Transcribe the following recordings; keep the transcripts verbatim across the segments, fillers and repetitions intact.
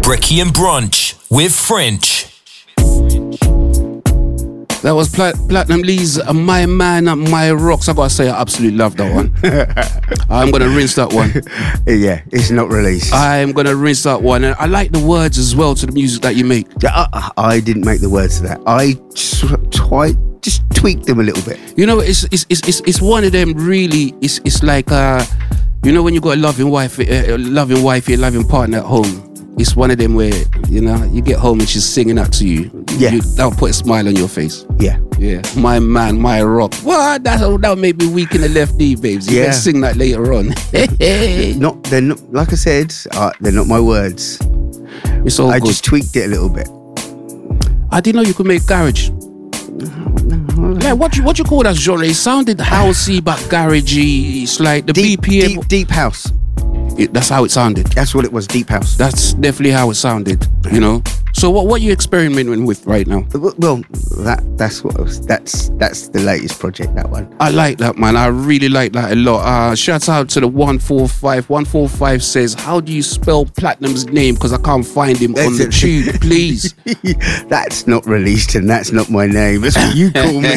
Bricky and Brunch with French. That was Plat- Platinum Lee's uh, My Man, uh, My Rocks. I gotta say, I absolutely love that one. I'm gonna rinse that one. Yeah, it's not released. I'm gonna rinse that one. And I like the words as well to the music that you make. I, I didn't make the words to that. I try, just tweaked them a little bit. You know, it's it's it's it's, it's one of them really. It's it's like uh, you know, when you got a loving wife, a loving wife, a loving partner at home. It's one of them where, you know, you get home and she's singing that to you. Yeah. You, that'll put a smile on your face. Yeah. Yeah. My man, my rock. What? That'll, that'll make me weak in the left knee, babes. You yeah. can sing that later on. not, they're not, like I said, uh, they're not my words. It's all I good. just tweaked it a little bit. I didn't know you could make garage. Like, what you what you call that genre? It sounded housey but garagey. It's like the deep, B P M. Deep, deep house. It, that's how it sounded. That's what it was, deep house. That's definitely how it sounded, you know. So what what are you experimenting with right now? Well, that that's what was, that's that's the latest project, that one. I like that, man. I really like that a lot. Uh, shout out to the one four five. one four five says, how do you spell Platinum's name? Because I can't find him That's on the it. tube, please. That's not released and that's not my name. That's what you call me.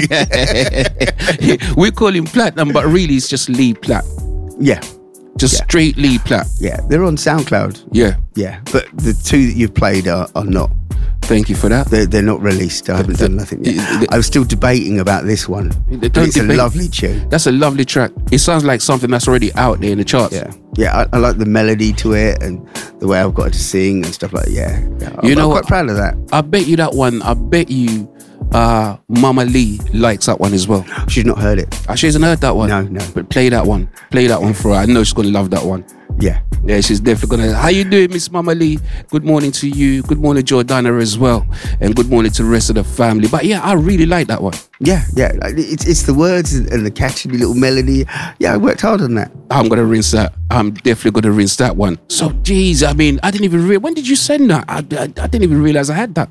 We call him Platinum, but really it's just Lee Platt. Yeah. Just Yeah. straight Lee Platt. Yeah, they're on SoundCloud. Yeah. Yeah, but the two that you've played are, are not. Thank you for that. They're, they're not released. I haven't done nothing yet. the- I was still debating about this one. Don't But it's debate. a lovely tune. That's a lovely track. It sounds like something that's already out there in the charts. Yeah, yeah. I, I like the melody to it and the way I've got it to sing and stuff like that. Yeah, yeah. I'm, You know I'm what? quite proud of that. I bet you that one, I bet you uh, Mama Lee likes that one as well. She's not heard it. Uh, She hasn't heard that one. No, no. But play that one. Play that one for her. I know she's going to love that one. Yeah. Yeah, she's definitely going to. How you doing, Miss Mama Lee? Good morning to you. Good morning, Jordana, as well. And good morning to the rest of the family. But yeah, I really like that one. Yeah, yeah. Like, It's it's the words and the catchy little melody. Yeah, I worked hard on that. I'm going to rinse that. I'm definitely going to rinse that one. So, geez, I mean, I didn't even realize. When did you send that? I, I, I didn't even realize I had that.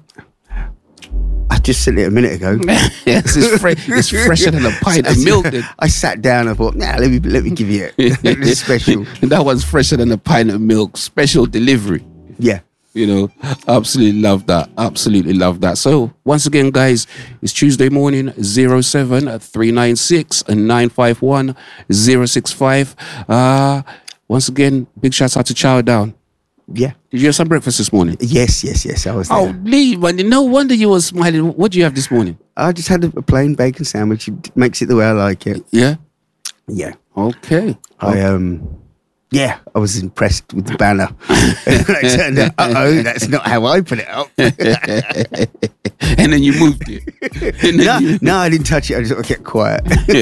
I just sent it a minute ago. Yes, it's, fre- it's fresher than a pint of milk. Then. I sat down. I thought, nah, let me let me give you it. It's special. That one's fresher than a pint of milk. Special delivery. Yeah. You know, absolutely love that. Absolutely love that. So once again, guys, it's Tuesday morning, zero seven three nine six nine five one zero six five. Uh, once again, big shout out to Chow Down. Yeah. Did you have some breakfast this morning? Yes, yes, yes. I was there. Oh, Lee, man, no wonder you were smiling. What did you have this morning? I just had a plain bacon sandwich. It makes it the way I like it. Yeah? Yeah. Okay. I um yeah, I was impressed with the banner. And I turned out, uh-oh, that's not how I put it up. And then you moved it. And then no, you- no, I didn't touch it. I just kept quiet.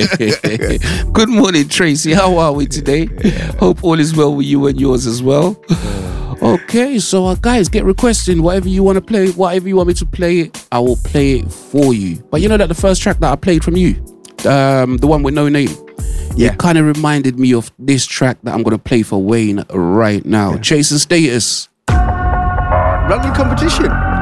Good morning, Tracy. How are we today? Hope all is well with you and yours as well. Okay, so uh, guys, get requesting whatever you want to play, whatever you want me to play, I will play it for you. But you know that the first track that I played from you, um, the one with no name, Yeah. it kind of reminded me of this track that I'm going to play for Wayne right now. Yeah. Chasing Status. Rugby competition.